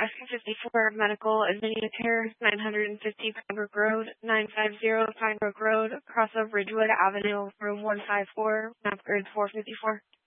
SK54 Medical Admitting Care, 950 Pinebrook Road, 950 Pinebrook Road, Cross of Ridgewood Avenue, room 154, map grid 454.